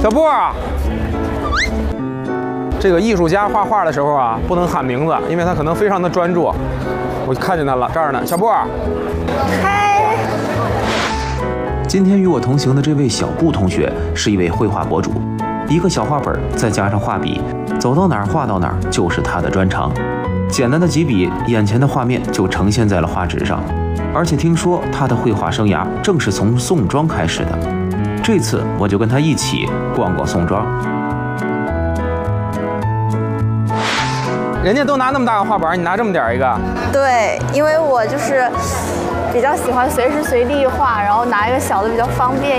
小布，这个艺术家画画的时候啊，不能喊名字，因为他可能非常的专注。我看见他了，这儿呢，小布。 嗨。 今天与我同行的这位小布同学是一位绘画博主，一个小画本再加上画笔，走到哪儿画到哪儿就是他的专长。简单的几笔，眼前的画面就呈现在了画纸上。而且听说他的绘画生涯正是从宋庄开始的。这次我就跟他一起逛逛宋庄。 人家都拿那么大个画本，你拿这么点一个？ 对，因为我就是比较喜欢随时随地画，然后拿一个小的比较方便。